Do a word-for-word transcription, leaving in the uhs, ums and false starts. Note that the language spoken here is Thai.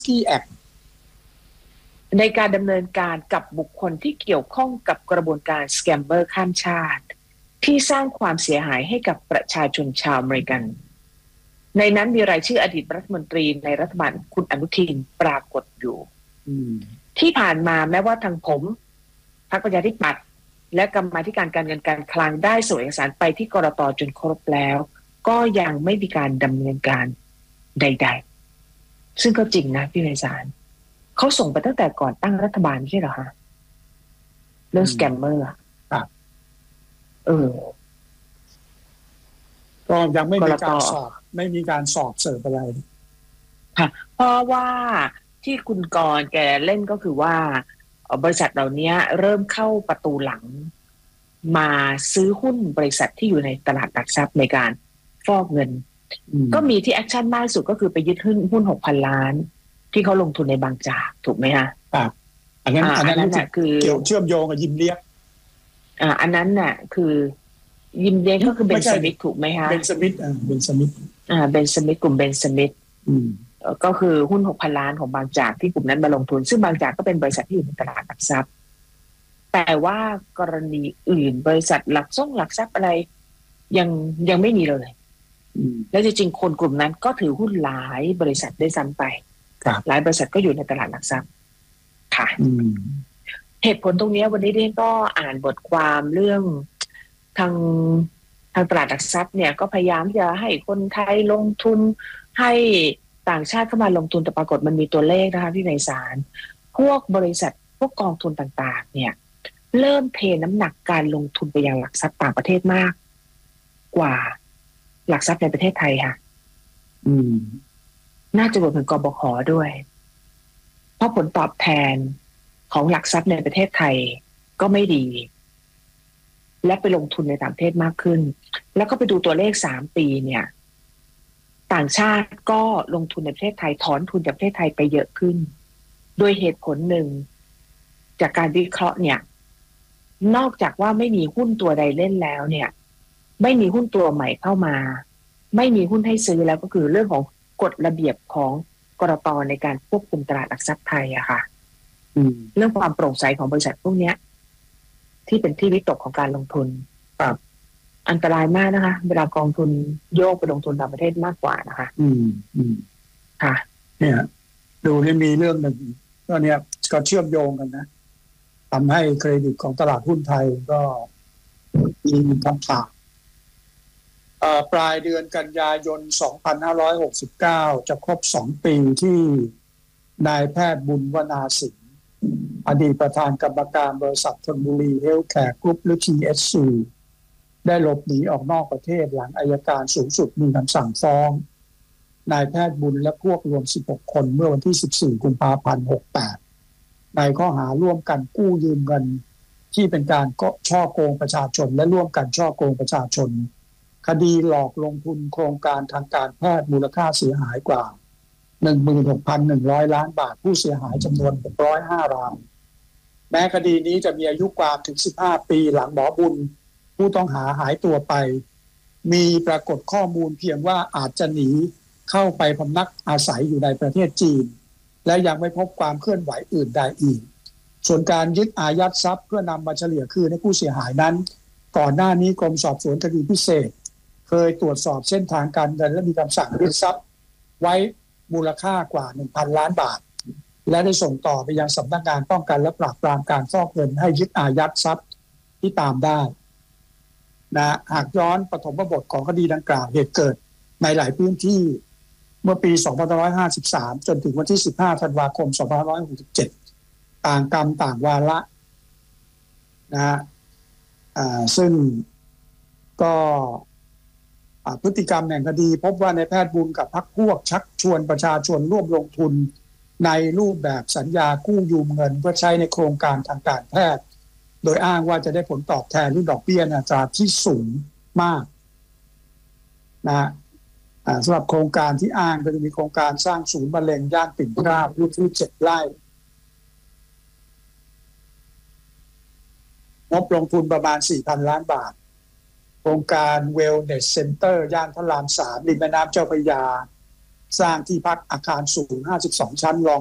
กี้ Act ในการดำเนินการกับบุคคลที่เกี่ยวข้องกับกระบวนการสแกมเมอร์ข้ามชาติที่สร้างความเสียหายให้กับประชาชนชาวอเมริกันในนั้นมีรายชื่ออดีตรัฐมนตรีในรัฐบาลคุณอนุทินปรากฏอยู่ที่ผ่านมาแม้ว่าทางผมพรรคประชาธิปัตย์และกรรมาธิการการเงินการคลังได้ส่งเอกสารไปที่กรต.จนครบแล้วก็ยังไม่มีการดำเนินการใดๆซึ่งก็จริงนะพี่ไพศาลเขาส่งไปตั้งแต่ก่อนตั้งรัฐบาลใช่เหรอคะเรื่องสแกมเมอร์ครับเออก็ยังไม่มีการสอบไม่มีการสอบเสิร์ฟอะไรค่ะเพราะว่าที่คุณกรณ์แกเล่นก็คือว่าบริษัทเหล่านี้เริ่มเข้าประตูหลังมาซื้อหุ้นบริษัทที่อยู่ในตลาดหลักทรัพย์ในการฟอกเงินก็มีที่แอคชั่นมากสุดก็คือไปยึดหุ้นหุ้น หกพัน ล้านที่เขาลงทุนในบางจากถูกไหมคะครับอันนั้นอันนั้นน่ะคือเกี่ยวเชื่อมโยงกับยิมเลียกอ่าอันนั้นน่ะคือยิมเลียกก็คือเบนสมิธถูกไหมคะเบนสมิธอ่าเบนสมิธอ่าเบนสมิธกลุ่มเบนสมิธอืมก็คือหุ้น หกพัน ล้านของบางจากที่กลุ่มนั้นมาลงทุนซึ่งบางจากก็เป็นบริษัทที่อยู่ในตลาดหลักทรัพย์แต่ว่ากรณีอื่นบริษัทหลักทรัพย์หลักทรัพย์อะไรยังยังไม่มีเลยแล้วจริงๆคนกลุ่มนั้นก็ถือหุ้นหลายบริษัทได้ซ้ำไปหลายบริษัทก็อยู่ในตลาดหลักทรัพย์ค่ะเหตุผลตรงนี้วันนี้เรนก็อ่านบทความเรื่องทางทางตลาดหลักทรัพย์เนี่ยก็พยายามจะให้คนไทยลงทุนให้ต่างชาติเข้ามาลงทุนแต่ปรากฏมันมีตัวเลขนะคะที่ในศาลพวกบริษัทพวกกองทุนต่างๆเนี่ยเริ่มเทน้ำหนักการลงทุนไปยังหลักทรัพย์ต่างประเทศมากกว่าหลักทรัพย์ในประเทศไทยค่ะอืมน่าจะรวมถึงกบข.ด้วยเพราะผลตอบแทนของหลักทรัพย์ในประเทศไทยก็ไม่ดีและไปลงทุนในต่างประเทศมากขึ้นแล้วก็ไปดูตัวเลขสามปีเนี่ยต่างชาติก็ลงทุนในประเทศไทยถอนทุนจากประเทศไทยไปเยอะขึ้นโดยเหตุผลหนึ่งจากการวิเคราะห์เนี่ยนอกจากว่าไม่มีหุ้นตัวใดเล่นแล้วเนี่ยไม่มีหุ้นตัวใหม่เข้ามาไม่มีหุ้นให้ซื้อแล้วก็คือเรื่องของกฎระเบียบของกรต.ในการควบคุมตลาดหลักทรัพย์ไทยอะค่ะเรื่องความโปร่งใสของบริษัทพวกนี้ที่เป็นที่วิตกของการลงทุนครับอันตรายมากนะคะเวลากองทุนโยกไปลงทุนต่างประเทศมากกว่านะคะอืมอืมค่ะเนี่ยดูนี่มีเรื่องหนึ่งก็เนี่ยก็เชื่อมโยงกันนะทำให้เครดิตของตลาดหุ้นไทยก็มีคำถามปลายเดือนกันยายนสองพันห้าร้อยหกสิบเก้าจะครบสองปีที่นายแพทย์บุญวนาสิงห์อดีตประธานกรรมการบริษัทธนบุรีเฮลท์แคร์กรุ๊ปหรือ ที เอส ซี ได้หลบหนีออกนอกประเทศหลังอัยการสูงสุดมีคำสั่งฟ้องนายแพทย์บุญและพวกรวมสิบหกคนเมื่อวันที่สิบสี่กุมภาพันธ์หกสิบแปดในข้อหาร่วมกันกู้ยืมเงินที่เป็นการช่อโกงประชาชนและร่วมกันช่อโกงประชาชนคดีหลอกลงทุนโครงการทางการแพทย์มูลค่าเสียหายกว่า หนึ่งหมื่นหกพันหนึ่งร้อย ล้านบาทผู้เสียหายจำนวนหนึ่งร้อยห้ารายแม้คดีนี้จะมีอายุความถึงสิบห้าปีหลังหมอบุญผู้ต้องหาหายตัวไปมีปรากฏข้อมูลเพียงว่าอาจจะหนีเข้าไปพำนักอาศัยอยู่ในประเทศจีนและยังไม่พบความเคลื่อนไหวอื่นใดอีกส่วนการยึดอายัดทรัพย์เพื่อนำมาเฉลี่ยคืนให้ผู้เสียหายนั้นก่อนหน้านี้กรมสอบสวนคดีพิเศษเคยตรวจสอบเส้นทางการเงินและมีคำสั่งยึดทรัพย์ไว้มูลค่ากว่า หนึ่งพัน ล้านบาทและได้ส่งต่อไปยังสำนักงานป้องกันและปราบปรามการฟอกเงินให้ยึดอายัดทรัพย์ที่ตามได้นะหากย้อนปฐมบทของคดีดังกล่าวเหตุเกิดในหลายพื้นที่เมื่อปีสองพันห้าร้อยห้าสิบสามจนถึงวันที่สิบห้าธันวาคมสองพันห้าร้อยหกสิบเจ็ดต่างกรรมต่างวาระนะฮะอ่าซึ่งก็พฤติกรรมแห่งคดีพบว่าในแพทย์บุญกับพรรคพวกชักชวนประชาชนร่วมลงทุนในรูปแบบสัญญากู้ยืมเงินเพื่อใช้ในโครงการทางการแพทย์โดยอ้างว่าจะได้ผลตอบแทนหรือดอกเบี้ยอัตราที่สูงมากนะสำหรับโครงการที่อ้างก็จะมีโครงการสร้างศูนย์มะเร็งย่านปิ่นเกล้าพื้นที่เจ็ดไร่งบลงทุนประมาณ สี่พัน ล้านบาทโครงการ Wellness Center ย่านพระรามสามริมแม่น้ำเจ้าพระยาสร้างที่พักอาคารสูงห้าสิบสองชั้นรอง